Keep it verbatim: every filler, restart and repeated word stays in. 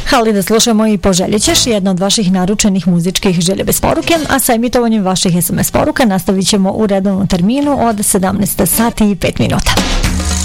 Hali da slušamo i Poželjet ćeš, jedna od vaših naručenih muzičkih želje bez poruke, a sa emitovanjem vaših es em es poruka nastavit ćemo u redovnom terminu od sedamnaest sati i pet minuta.